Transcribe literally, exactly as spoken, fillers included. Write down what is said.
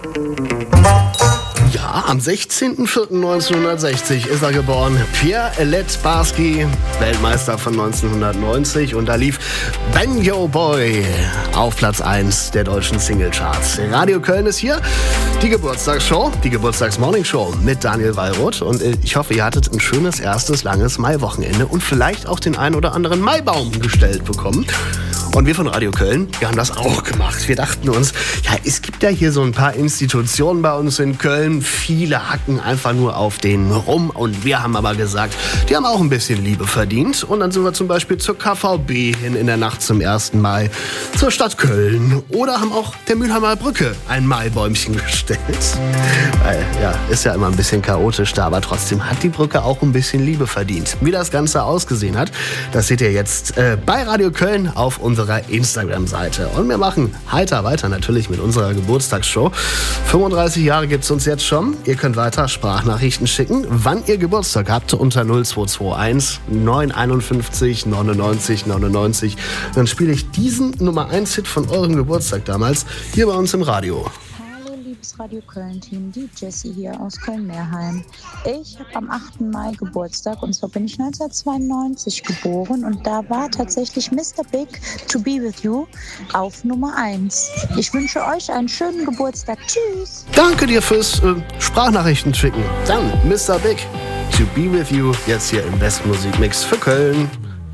Ja, am sechzehnten vierten neunzehnhundertsechzig ist er geboren. Pierre Elliott-Barski, Weltmeister von neunzehnhundertneunzig. Und da lief Banjo Boy auf Platz eins der deutschen Singlecharts. Radio Köln ist hier. Die Geburtstagsshow, die Geburtstags-Morning-Show mit Daniel Wallroth. Und ich hoffe, ihr hattet ein schönes erstes langes Maiwochenende und vielleicht auch den ein oder anderen Maibaum gestellt bekommen. Und wir von Radio Köln, wir haben das auch gemacht. Wir dachten uns, ja, es gibt ja hier so ein paar Institutionen bei uns in Köln. Viele hacken einfach nur auf denen rum. Und wir haben aber gesagt, die haben auch ein bisschen Liebe verdient. Und dann sind wir zum Beispiel zur K V B hin in der Nacht zum ersten Mai, zur Stadt Köln. Oder haben auch der Mülheimer Brücke ein Maibäumchen gestellt. Weil, ja, ist ja immer ein bisschen chaotisch da, aber trotzdem hat die Brücke auch ein bisschen Liebe verdient. Wie das Ganze ausgesehen hat, das seht ihr jetzt äh, bei Radio Köln auf unserer Instagram-Seite. Und wir machen heiter weiter natürlich mit unserer Geburtstagsshow. fünfunddreißig Jahre gibt es uns jetzt schon. Ihr könnt weiter Sprachnachrichten schicken, wann ihr Geburtstag habt, unter null zwei zwei eins neun einundfünfzig neunundneunzig neunundneunzig. Dann spiele ich diesen Nummer eins Hit von eurem Geburtstag damals hier bei uns im Radio. Liebes Radio Köln-Team, die Jessie hier aus Köln-Meerheim. Ich habe am achten Mai Geburtstag und zwar bin ich neunzehnhundertzweiundneunzig geboren und da war tatsächlich Mister Big To Be With You auf Nummer eins. Ich wünsche euch einen schönen Geburtstag. Tschüss! Danke dir fürs äh, Sprachnachrichten schicken. Dann Mister Big To Be With You jetzt hier im Bestmusikmix für Köln.